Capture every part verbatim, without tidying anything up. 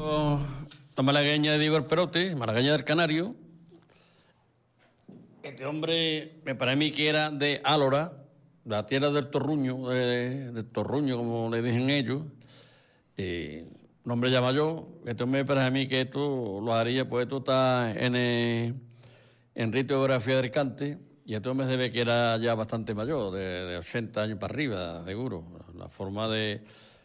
La malagueña de Diego el Perote, malagueña del Canario. Este hombre, me parece a mí que era de Álora, la tierra del Torruño, de, del Torruño, como le dicen ellos. Eh, un hombre ya mayor. Este hombre me parece a mí que esto lo haría, pues esto está en, eh, en rito de geografía del Cante, y este hombre se ve que era ya bastante mayor, de, de ochenta años para arriba, seguro. La forma de...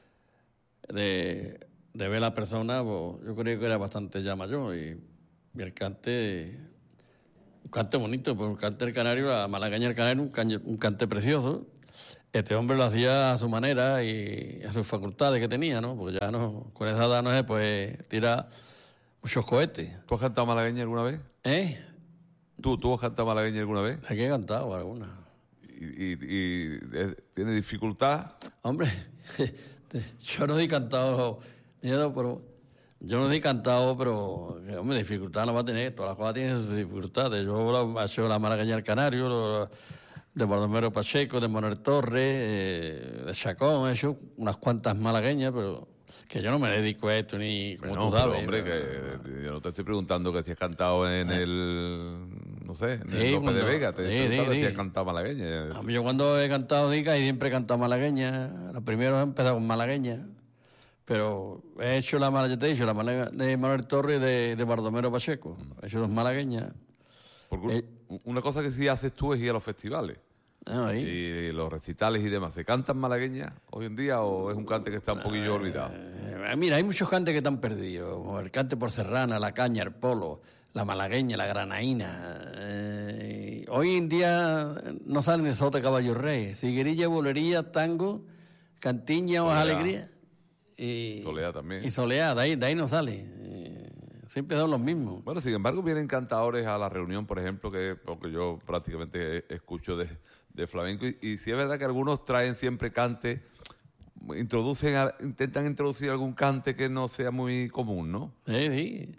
de de ver a la persona, pues, yo creo que era bastante ya mayor, y, y el cante, un cante bonito, pues un cante del Canario, la malagueña del Canario, un, cañe, un cante precioso. Este hombre lo hacía a su manera y a sus facultades que tenía, ¿no? Porque ya no, con esa edad no se puede tirar muchos cohetes. ¿Tú has cantado malagueña alguna vez? ¿Eh? ¿Tú, tú has cantado malagueña alguna vez? Aquí he cantado alguna. ¿Y, y, y tiene dificultad? Hombre, yo no he cantado... Pero yo no he cantado, pero hombre, dificultad no va a tener, todas las cosas tienen sus dificultades. Yo he hecho la malagueña del Canario, lo, de Baldomero Pacheco, de Manuel Torres, eh, de Chacón, he hecho unas cuantas malagueñas, pero que yo no me dedico a esto ni como bueno, tú sabes. Pero, hombre, pero... que yo no te estoy preguntando que si has cantado en eh. el, no sé, en sí, el Lope de Vega, te estoy preguntando sí, sí. si has cantado malagueña. A mí yo cuando he cantado Dica y siempre he cantado malagueña, los primeros he empezado con malagueña. Pero he hecho la malagueña, te he dicho, la malagueña de Manuel Torres y de, de Baldomero Pacheco. He hecho dos malagueñas. Porque eh, una cosa que sí haces tú es ir a los festivales. Ah, y los recitales y demás. ¿Se cantan malagueñas hoy en día o es un cante que está un poquillo eh, olvidado? Eh, mira, hay muchos cantes que están perdidos. Como el cante por serrana, la caña, el polo, la malagueña, la granaína. Eh, hoy en día no salen de sota caballo rey. Siguirilla, bolería, tango, cantiña o alegría. Y, Soleá también. Y Soleá, de ahí, de ahí no sale. Eh, siempre son los mismos. Bueno, sin embargo, vienen cantadores a la reunión, por ejemplo, que porque yo prácticamente escucho de, de flamenco. Y, y sí es verdad que algunos traen siempre cante, introducen, intentan introducir algún cante que no sea muy común, ¿no? Sí, sí.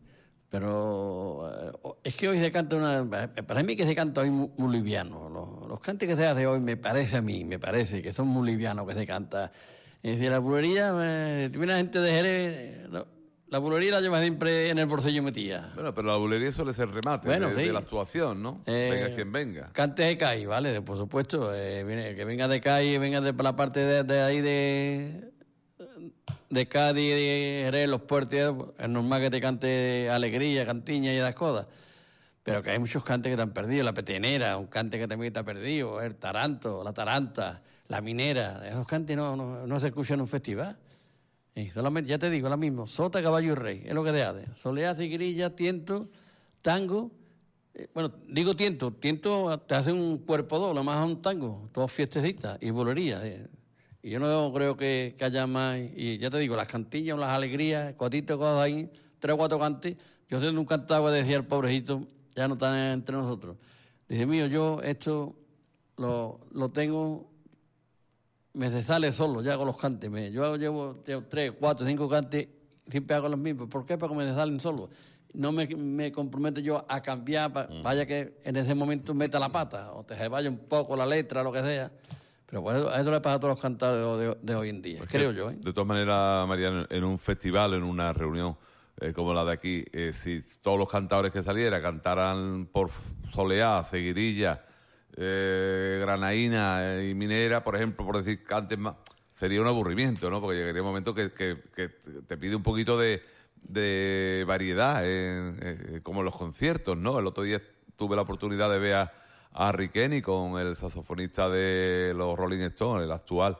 Pero eh, es que hoy se canta una... Para mí que se canta hoy muy, muy liviano. Los, los cantes que se hacen hoy, me parece a mí, me parece que son muy livianos que se canta. Es decir, la bulería, me, viene la gente de Jerez, no, la bulería la lleva siempre en el bolsillo metida. Bueno, pero la bulería suele ser remate bueno, de, sí. de la actuación, ¿no? Eh, venga quien venga. Cante de Cádiz, ¿vale? Por supuesto, eh, viene, que venga de Cádiz, venga de la parte de, de ahí de, de Cádiz, de Jerez, los puertos, es normal que te cante alegría, cantiña y esas cosas. Pero que hay muchos cantes que te han perdido, la petenera, un cante que también te ha perdido, el taranto, la taranta, la minera, esos cantes no, no, no se escuchan en un festival. Y solamente, ya te digo, lo mismo, sota, caballo y rey, es lo que te hace. Soleá, ciguirilla, tiento, tango. Eh, bueno, digo tiento, tiento te hace un cuerpo doble, más a un tango, todas fiestecitas y bolerías. Eh. Y yo no creo que, que haya más, y ya te digo, las cantillas, las alegrías, cuatitos, cosas ahí, tres o cuatro cantes. Yo siendo un cantagua decía el pobrecito, ya no están entre nosotros. Dice, mío, yo esto lo, lo tengo, me se sale solo, ya hago los cantes. Me, yo llevo, llevo tres, cuatro, cinco cantes, siempre hago los mismos. ¿Por qué? Porque me se salen solos. No me, me comprometo yo a cambiar, pa, mm. vaya que en ese momento meta la pata, o te se vaya un poco la letra, lo que sea. Pero pues eso, eso le pasa a todos los cantadores de, de, de hoy en día, pues creo que, yo. ¿eh? De todas maneras, Mariano, en un festival, en una reunión, Eh, como la de aquí, eh, si todos los cantadores que salieran cantaran por Soleá, Seguirilla, eh, Granaína eh, y Minera, por ejemplo, por decir cantes más, sería un aburrimiento, ¿no? Porque llegaría un momento que, que, que te pide un poquito de, de variedad, eh, eh, como en los conciertos, ¿no? El otro día tuve la oportunidad de ver a, a Harry Kenny con el saxofonista de los Rolling Stones, el actual,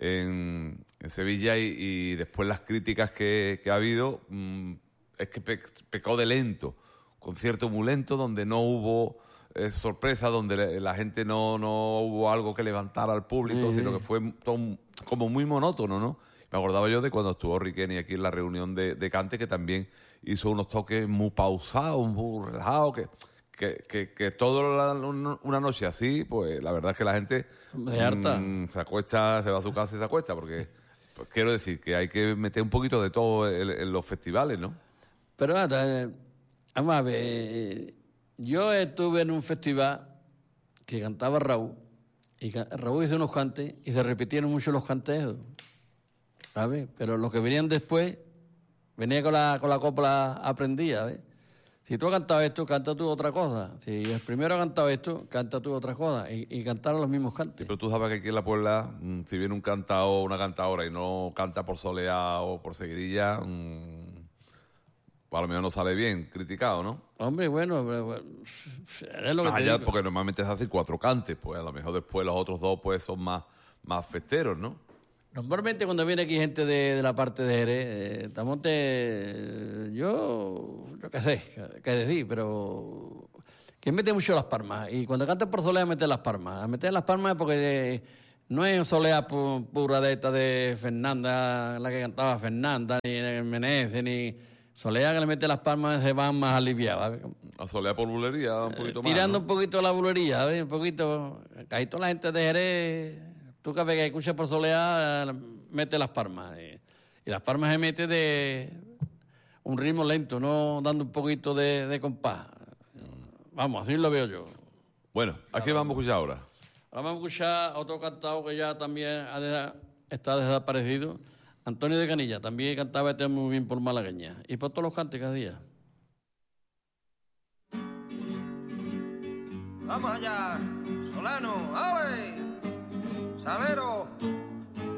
En, en Sevilla y, y después las críticas que, que ha habido mmm, es que pe, pecó de lento, concierto muy lento donde no hubo eh, sorpresa, donde la, la gente no, no hubo algo que levantara al público, sí, sino sí. que fue todo, como muy monótono, ¿no? Me acordaba yo de cuando estuvo Riqueni aquí en la reunión de, de Cante, que también hizo unos toques muy pausados, muy relajados, que... Que, que, que toda una noche así, pues la verdad es que la gente mmm, se acuesta, se va a su casa y se acuesta, porque pues, quiero decir que hay que meter un poquito de todo en, en los festivales, ¿no? Pero eh, vamos a ver, yo estuve en un festival que cantaba Raúl, y Raúl hizo unos cantes y se repitieron mucho los cantes, ¿sabes? Pero los que venían después venía con la, con la copla aprendida, ¿ves? Si tú has cantado esto, canta tú otra cosa. Si el primero ha cantado esto, canta tú otra cosa. Y, y cantar los mismos cantes. Pero tú sabes que aquí en La Puebla, mm, si viene un cantador o una cantadora y no canta por soleá o por seguidilla, mmm, a lo mejor no sale bien, criticado, ¿no? Hombre, bueno, bueno, es lo que Más te allá, digo. porque normalmente se hacen cuatro cantes, pues a lo mejor después los otros dos pues son más, más festeros, ¿no? Normalmente cuando viene aquí gente de, de la parte de Jerez, eh, Tamonte, eh, yo, yo qué sé, qué decir, pero que mete mucho las palmas. Y cuando canta por solea mete las palmas. A meter las palmas porque eh, no es solea pu- pura de esta de Fernanda, la que cantaba Fernanda, ni de Menezes, ni solea que le mete las palmas se van más aliviadas. A soleá por bulería un poquito más, Tirando ¿no? un poquito la bulería, ¿sabes? Un poquito. Ahí toda la gente de Jerez, tú que ves que escucha por soleá, mete las palmas. Y, y las palmas se mete de un ritmo lento, no dando un poquito de, de compás. Vamos, así lo veo yo. Bueno, ¿a qué vamos a escuchar ahora? Ahora vamos a escuchar a otro cantado que ya también ha deja- está desaparecido, Antonio de Canilla. También cantaba este muy bien por malagueña. Y por todos los cantes cada día. Vamos allá, Solano, ¡ale! Salero,